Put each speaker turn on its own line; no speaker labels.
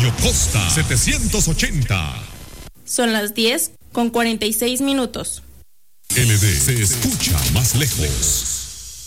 Radio Costa 780.
Son las 10:46.
LD se escucha más lejos.